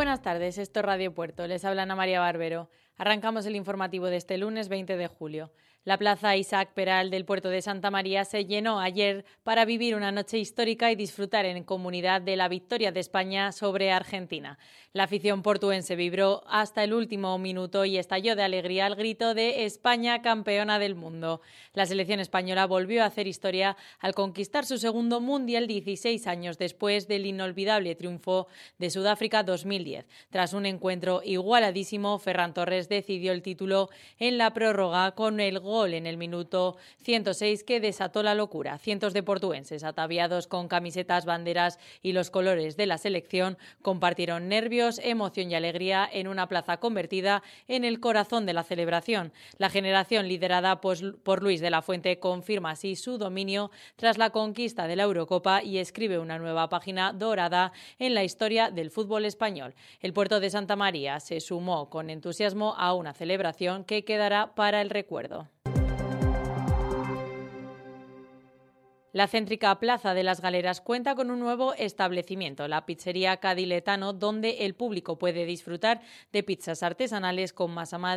Buenas tardes, esto es Radio Puerto, les habla Ana María Barbero. Arrancamos el informativo de este lunes 20 de julio. La plaza Isaac Peral del puerto de Santa María se llenó ayer para vivir una noche histórica y disfrutar en comunidad de la victoria de España sobre Argentina. La afición portuense vibró hasta el último minuto y estalló de alegría al grito de España campeona del mundo. La selección española volvió a hacer historia al conquistar su segundo mundial 16 años después del inolvidable triunfo de Sudáfrica 2010. Tras un encuentro igualadísimo, Ferran Torres decidió el título en la prórroga con el gol en el minuto 106 que desató la locura. Cientos de portuenses ataviados con camisetas, banderas y los colores de la selección compartieron nervios, emoción y alegría en una plaza convertida en el corazón de la celebración. La generación liderada por Luis de la Fuente confirma así su dominio tras la conquista de la Eurocopa y escribe una nueva página dorada en la historia del fútbol español. El puerto de Santa María se sumó con entusiasmo a una celebración que quedará para el recuerdo. La céntrica Plaza de las Galeras cuenta con un nuevo establecimiento, la pizzería Cadiletano, donde el público puede disfrutar de pizzas artesanales con masa madre